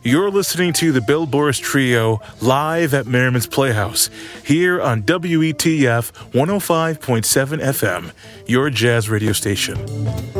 You're listening to the Bill Boris Trio live at Merriman's Playhouse, here on WETF 105.7 FM, your jazz radio station.